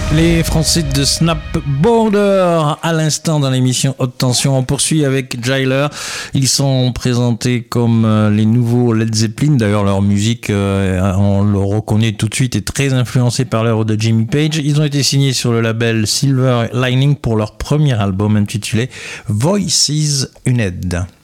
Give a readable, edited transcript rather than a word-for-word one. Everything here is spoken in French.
Les Français de Snap Border à l'instant dans l'émission Haute Tension. On poursuit avec Jailer. Ils sont présentés comme les nouveaux Led Zeppelin. D'ailleurs, leur musique, on le reconnaît tout de suite, est très influencée par l'œuvre de Jimmy Page. Ils ont été signés sur le label Silver Lining pour leur premier album intitulé Voices Uned.